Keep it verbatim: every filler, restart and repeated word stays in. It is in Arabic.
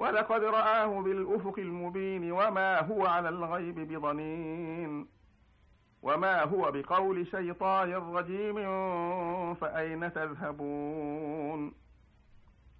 ولقد رآه بالأفق المبين وما هو على الغيب بضنين وما هو بقول شيطان رجيم فأين تذهبون